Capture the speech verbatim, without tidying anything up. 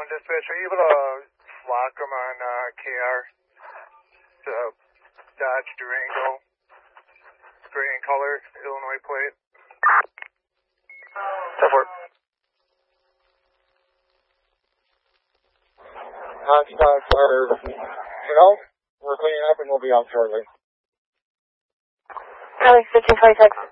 one dispatch, are you able to lock them on uh, K R? The Dodge Durango, gray in color, Illinois plate. ten four. Dodge Dodge letter. You know, we're cleaning up and we'll be out shortly. Alex fifteen twenty-six.